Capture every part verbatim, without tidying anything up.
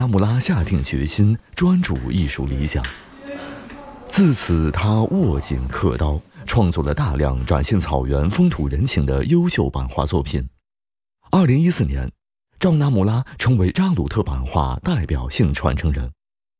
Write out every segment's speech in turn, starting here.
阿姆拉下定决心专注艺术理想，自此他握紧刻刀，创作了大量展现草原风土人情的优秀版画作品。二零一四年，赵纳姆拉成为扎鲁特版画代表性传承人。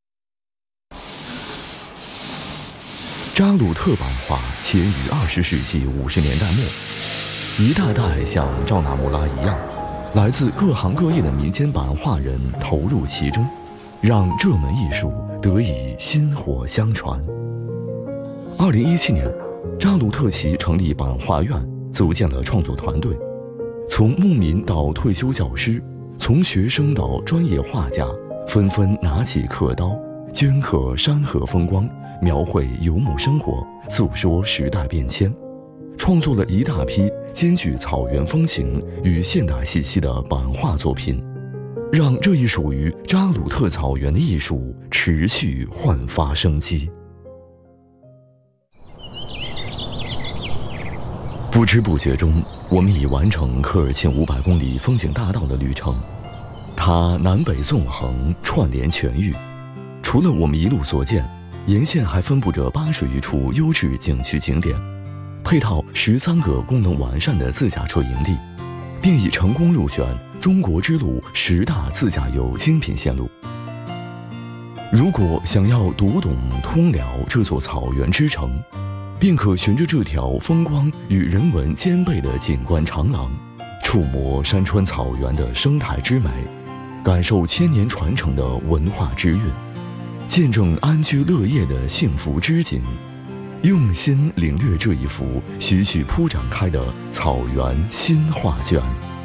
扎鲁特版画起源于二十世纪五十年代末，一代代像赵纳姆拉一样，来自各行各业的民间版画人投入其中，让这门艺术得以薪火相传。二零一七年，扎鲁特旗成立版画院，组建了创作团队，从牧民到退休教师，从学生到专业画家，纷纷拿起刻刀，镌刻山河风光，描绘游牧生活，诉说时代变迁，创作了一大批兼具草原风情与现代气息的版画作品，让这一属于扎鲁特草原的艺术持续焕发生机。不知不觉中，我们已完成科尔沁五百公里风景大道的旅程，它南北纵横，串联全域。除了我们一路所见，沿线还分布着八十余处优质景区景点，配套十三个功能完善的自驾车营地，并已成功入选中国之路十大自驾游精品线路。如果想要读懂通辽这座草原之城，便可循着这条风光与人文兼备的景观长廊，触摸山川草原的生态之美，感受千年传承的文化之韵，见证安居乐业的幸福之景，用心领略这一幅徐徐铺展开的草原新画卷。